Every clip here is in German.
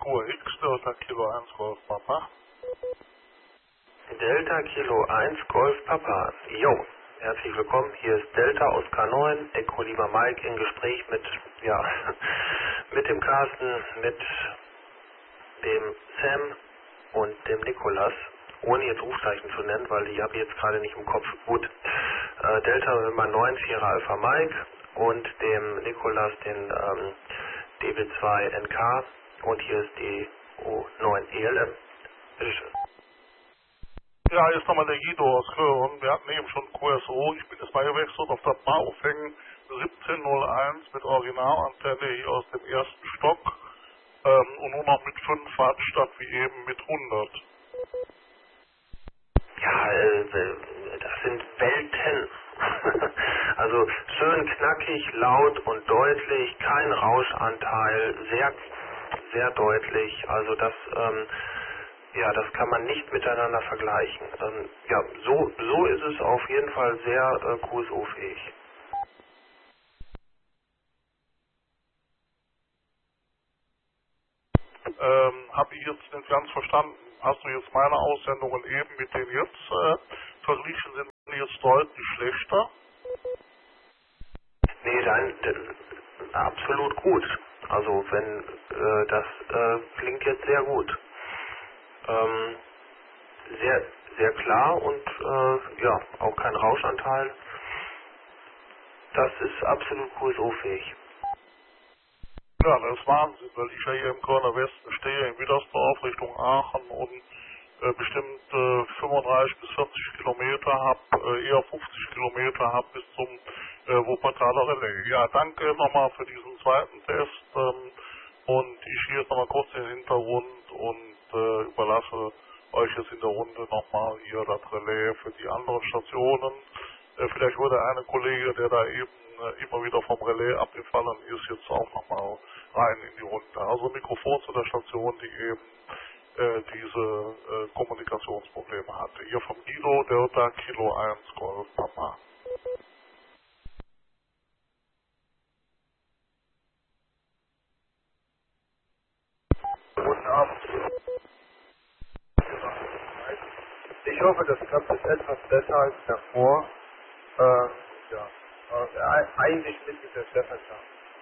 Kur X, Delta Kilo 1 Golf Papa. Delta Kilo 1 Golf Papa. Jo, herzlich willkommen. Hier ist Delta Oscar 9, Echo lieber Mike, im Gespräch mit, ja, mit dem Carsten, mit dem Sam und dem Nikolas. Ohne jetzt Rufzeichen zu nennen, weil die habe ich jetzt gerade nicht im Kopf. Gut, Delta Nummer 9, Sierra Alpha Mike und dem Nikolas den DB2 NK und hier ist die O9 ELM. Bitteschön. Ja, hier ist nochmal der Guido aus Köln. Wir hatten eben schon QSO. Ich bin jetzt mal gewechselt auf das Baufeng 1701 mit Originalantenne hier aus dem ersten Stock und nur noch mit 5 Watt statt wie eben mit 100. Ja, das sind Welten. Also schön knackig, laut und deutlich, kein Rauschanteil, sehr, sehr deutlich. Also das, ja, das kann man nicht miteinander vergleichen. Ja, so ist es auf jeden Fall sehr QSO-fähig. Habe ich jetzt nicht ganz verstanden. Hast du jetzt meine Aussendungen eben mit denen jetzt verglichen, sind die jetzt deutlich schlechter? Nee, absolut gut. Also wenn, das klingt jetzt sehr gut. Sehr, sehr klar und ja, auch kein Rauschanteil. Das ist absolut QSO-fähig. Ja, das ist Wahnsinn, weil ich ja hier im Kölner Westen stehe, in Widersdorf Richtung Aachen und bestimmt 35 bis 40 Kilometer habe, eher 50 Kilometer habe bis zum Wuppertaler Relais. Ja, danke nochmal für diesen zweiten Test und ich gehe jetzt nochmal kurz in den Hintergrund und überlasse euch jetzt in der Runde nochmal hier das Relais für die anderen Stationen. Vielleicht würde eine Kollege, der da eben immer wieder vom Relais abgefallen ist, jetzt auch nochmal rein in die Runde. Also Mikrofon zu der Station, die eben diese Kommunikationsprobleme hatte. Hier vom Guido, Delta Kilo 1 Golf Papa. Guten Abend. Ich hoffe, das klappt jetzt etwas besser als davor. Ja, eigentlich mit der Stefan.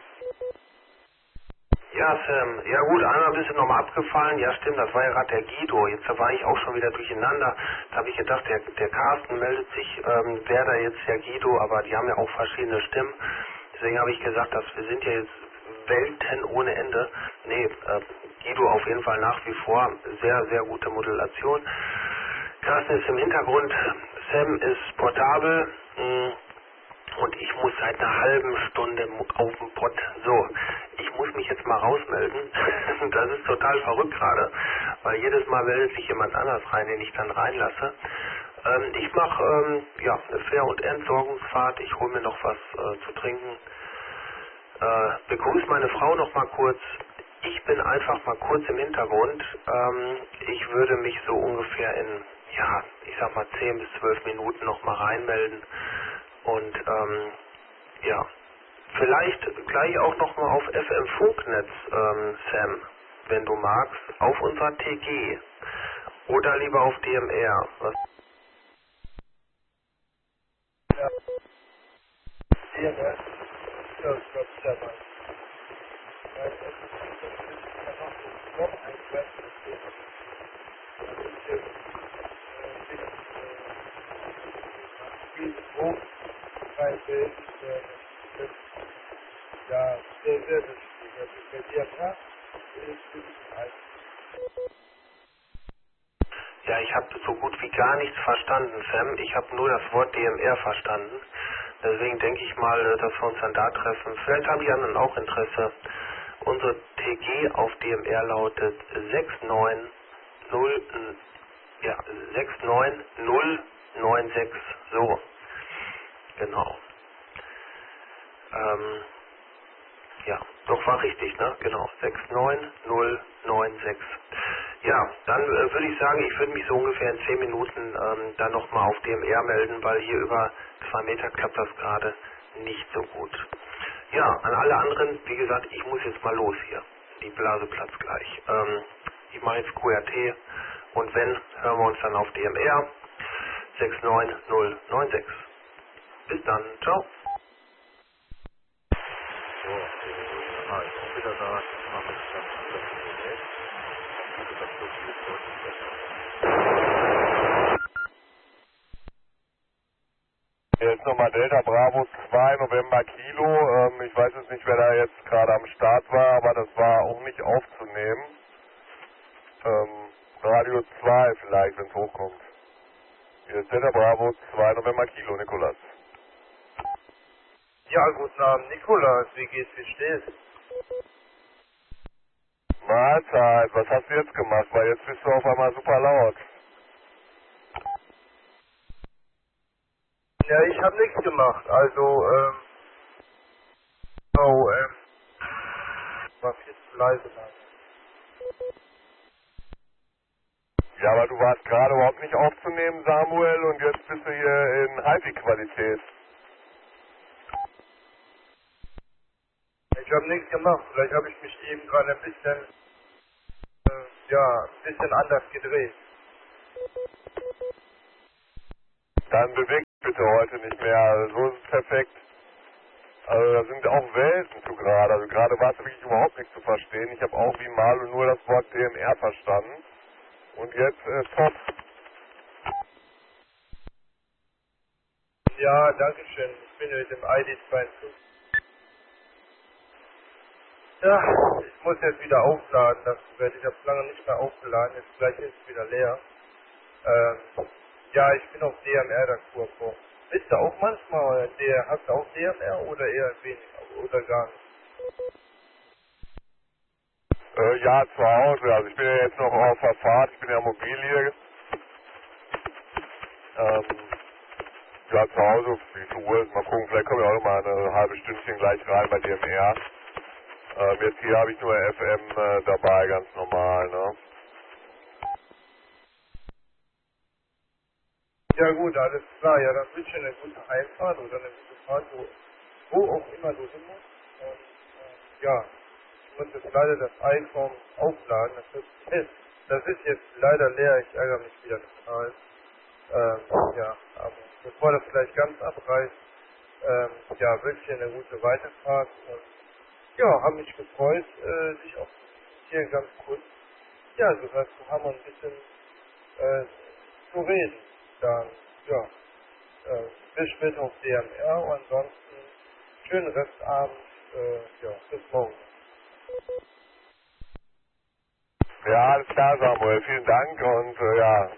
Ja, Sam, ja gut, einmal bist du nochmal abgefallen. Ja stimmt, das war ja gerade der Guido. Jetzt war ich auch schon wieder durcheinander. Da habe ich gedacht, der Carsten meldet sich, wäre da jetzt der Guido, aber die haben ja auch verschiedene Stimmen. Deswegen habe ich gesagt, dass wir sind ja jetzt Welten ohne Ende. Nee, Guido auf jeden Fall nach wie vor. Sehr, sehr gute Modulation. Carsten ist im Hintergrund, Sam ist portabel. Und ich muss seit einer halben Stunde auf dem Pott. So, ich muss mich jetzt mal rausmelden. Das ist total verrückt gerade, weil jedes Mal meldet sich jemand anders rein, den ich dann reinlasse. Ich mache ja, eine Fähr- und Entsorgungsfahrt. Ich hole mir noch was zu trinken. Begrüße meine Frau noch mal kurz. Ich bin einfach mal kurz im Hintergrund. Ich würde mich so ungefähr in, ja, ich sag mal 10 bis 12 Minuten noch mal reinmelden. Und ja, vielleicht gleich auch nochmal auf FM-Funknetz, Sam, wenn du magst, auf unserer TG oder lieber auf DMR. Was? Ja, DMR, das ist ja mal. Weil das ist einfach so noch ein kleines Thema. Das ist jetzt viel hoch, weil das ja sehr, sehr wichtig. Also der DMR ist alt. Ja, ich habe so gut wie gar nichts verstanden, Sam. Ich habe nur das Wort DMR verstanden. Deswegen denke ich mal, dass wir uns dann da treffen. Vielleicht haben die anderen auch Interesse. Unsere TG auf DMR lautet 690, ja, 69096. So, genau. Ja, doch war richtig, ne? Genau, 69096. Ja, dann würde ich sagen, ich würde mich so ungefähr in 10 Minuten dann nochmal auf DMR melden, weil hier über 2 Meter klappt das gerade nicht so gut. Ja, an alle anderen, wie gesagt, ich muss jetzt mal los hier. die Blase platzt gleich. Ich mache jetzt QRT und wenn, hören wir uns dann auf DMR 69096. Bis dann, ciao. So, ich bin wieder da, ich mache das ganz anders Gerät. Also das funktioniert deutlich besser. Jetzt nochmal Delta Bravo 2 November Kilo. Ich weiß jetzt nicht, wer da jetzt gerade am Start war, aber das war auch nicht aufzunehmen. Radio 2 vielleicht, wenn es hochkommt. Hier ist Delta Bravo 2 November Kilo, Nikolas. Ja, guten Abend, Nikolas. Wie geht's, wie steht's? Mahlzeit, was hast du jetzt gemacht? Weil jetzt bist du auf einmal super laut. Ja, ich habe nichts gemacht. Also, war viel zu leise, Mann. Ja, aber du warst gerade überhaupt nicht aufzunehmen, Samuel, und jetzt bist du hier in HiFi-Qualität. Ich habe nichts gemacht. Vielleicht habe ich mich eben gerade ein bisschen, ein bisschen anders gedreht. Dann beweg dich bitte heute nicht mehr, also so ist es perfekt. Also da sind auch Welten zu gerade, also gerade war es wirklich überhaupt nichts zu verstehen. Ich habe auch wie Malu nur das Wort DMR verstanden. Und jetzt top. Ja, danke schön. Ich bin mit dem ID52. Ja, ich muss jetzt wieder aufladen. Das werde ich jetzt lange nicht mehr aufgeladen. Jetzt gleich ist es wieder leer. Ja, ich bin auf DMR der Kurve. Bist du auch manchmal, hast du auch DMR oder eher weniger oder gar nicht? Ja, zu Hause, also ich bin ja jetzt noch auf der Fahrt, ich bin ja mobil hier. Ja, zu Hause, wie viel Uhr ist, mal gucken, vielleicht kommen wir auch noch mal eine halbe Stündchen gleich rein bei DMR. Jetzt hier habe ich nur FM dabei, ganz normal, ne? Ja gut, alles klar. Ja, dann wünsche ich dir eine gute Heimfahrt oder eine gute Fahrt, wo auch immer du hin musst. Und ja, ich muss jetzt leider das iPhone aufladen. Das ist jetzt leider leer. Ich ärgere mich wieder total. Ja, aber bevor das gleich ganz abreißt, ja, wünsche ich dir eine gute Weiterfahrt. Und ja, habe mich gefreut, dich auch hier ganz kurz, ja, so was zu haben und ein bisschen zu reden. Dann, ja, bis später auf DMR und ansonsten schönen Restabend, ja, bis morgen. Ja, alles klar, Samuel, vielen Dank und ja,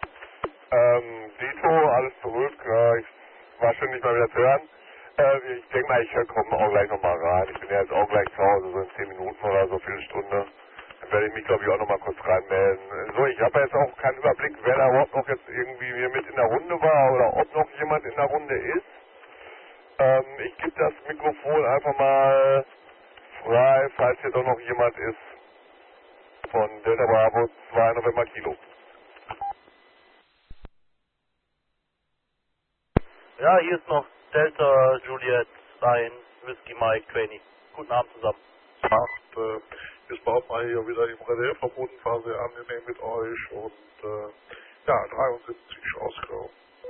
Dito, alles zurück, ich war schön, dich mal wieder zu hören. Ich denke mal, ich komme auch gleich nochmal rein. Ich bin ja jetzt auch gleich zu Hause, so in 10 Minuten oder so, Viertelstunde. Dann werde ich mich, glaube ich, auch nochmal kurz reinmelden. So, ich habe jetzt auch keinen Überblick, wer da überhaupt noch jetzt irgendwie hier mit in der Runde war oder ob noch jemand in der Runde ist. Ich gebe das Mikrofon einfach mal frei, falls hier doch noch jemand ist von Delta Bravo 2 November Kilo. Ja, hier ist noch Delta Juliet 1 Whiskey Mike 20. Guten Abend zusammen. Ist überhaupt mal hier wieder im Relais verbunden, war sehr angenehm mit euch und ja, 73 Ausgaben.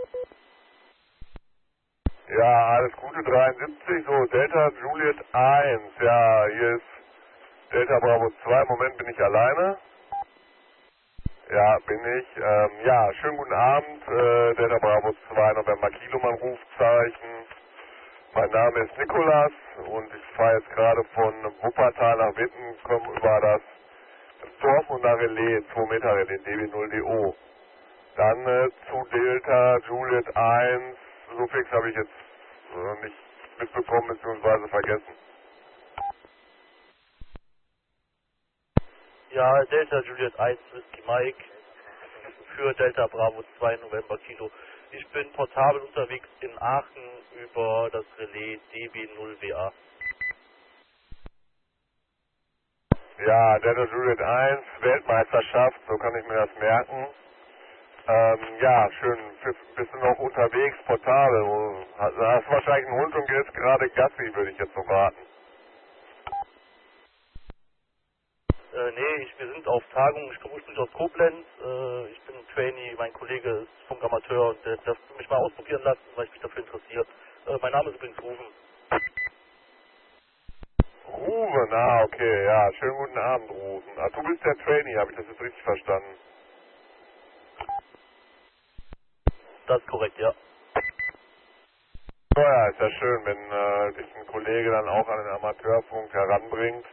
Ja, alles Gute, 73, so Delta Juliet 1, ja, hier ist Delta Bravo 2, Moment bin ich alleine. Ja, bin ich. Ja, schönen guten Abend, Delta Bravo 2 November Kilo, mein Rufzeichen. Mein Name ist Nikolas und ich fahre jetzt gerade von Wuppertal nach Witten, komme über das Dorf und nach Relais, 2 Meter Relais, DB0DO. Dann zu Delta Juliet 1, so fix habe ich jetzt nicht mitbekommen bzw. vergessen. Ja, Delta Juliet 1 Whiskey Mike für Delta Bravo 2 November Kilo. Ich bin portabel unterwegs in Aachen über das Relais DB0WA. Ja, Delta Juliet 1, Weltmeisterschaft, so kann ich mir das merken. Ja, schön, bist du noch unterwegs, portabel. Hast wahrscheinlich einen Hund und gehst gerade Gassi, würde ich jetzt so raten. Nee, wir sind auf Tagung, ich komme ursprünglich aus Koblenz, ich bin Trainee, mein Kollege ist Funkamateur und der darf mich mal ausprobieren lassen, weil ich mich dafür interessiert. Mein Name ist übrigens Ruven. Ruven, okay, ja, schönen guten Abend, Ruven. Ah, du bist der Trainee, habe ich das jetzt richtig verstanden? Das ist korrekt, ja. Oh ja, ist ja schön, wenn dich ein Kollege dann auch an den Amateurfunk heranbringt.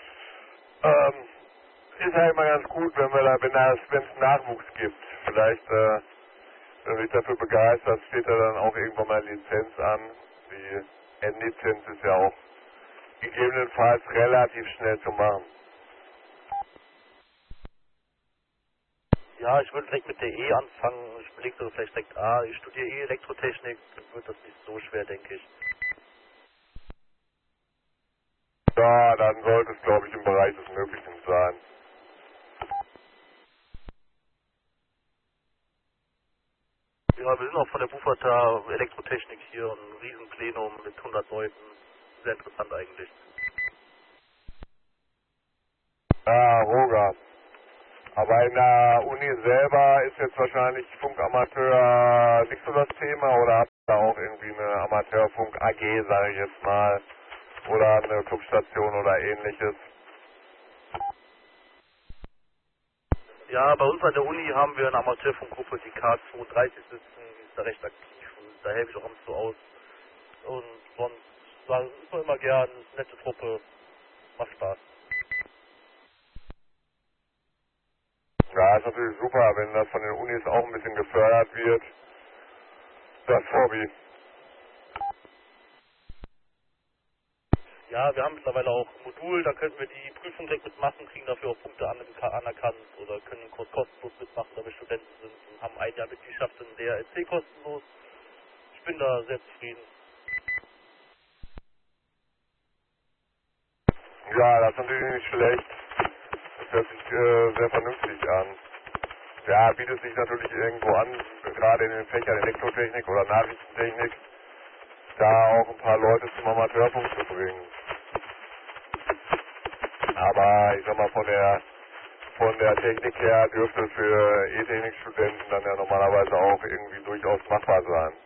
Ist ja immer ganz gut, wenn es Nachwuchs gibt. Vielleicht, wenn du dich dafür begeistert, steht da dann auch irgendwann mal Lizenz an. Die N-Lizenz ist ja auch gegebenenfalls relativ schnell zu machen. Ja, ich würde direkt mit der E anfangen. Ich belege sogar vielleicht direkt A. Ich studiere Elektrotechnik, dann wird das nicht so schwer, denke ich. Ja, dann sollte es, glaube ich, im Bereich des Möglichen sein. Ja, wir sind auch von der Wupperter Elektrotechnik hier, ein Riesenplenum mit 100 Leuten. Sehr interessant eigentlich. Ja, Roger. Aber in der Uni selber ist jetzt wahrscheinlich Funkamateur nicht so das Thema, oder habt ihr da auch irgendwie eine Amateurfunk AG, sage ich jetzt mal, oder eine Clubstation oder ähnliches? Ja, bei uns an der Uni haben wir eine Amateurfunkgruppe, die K32 sitzen, die ist da recht aktiv und da helfe ich auch ab und zu aus. Und sonst ist man immer gern, ist eine nette Truppe, macht Spaß. Ja, ist natürlich super, wenn das von den Unis auch ein bisschen gefördert wird, das Hobby. Ja, wir haben mittlerweile auch ein Modul, da können wir die Prüfung direkt mitmachen, kriegen dafür auch Punkte anerkannt oder können den Kurs kostenlos mitmachen, da wir Studenten sind und haben ein Jahr Mitgliedschaft in der DRLC kostenlos. Ich bin da sehr zufrieden. Ja, das ist natürlich nicht schlecht. Das hört sich sehr vernünftig an. Ja, bietet sich natürlich irgendwo an, gerade in den Fächern Elektrotechnik oder Nachrichtentechnik, da auch ein paar Leute zum Amateurfunk zu bringen. Aber ich sag mal, von der Technik her dürfte für E-Technik-Studenten dann ja normalerweise auch irgendwie durchaus machbar sein.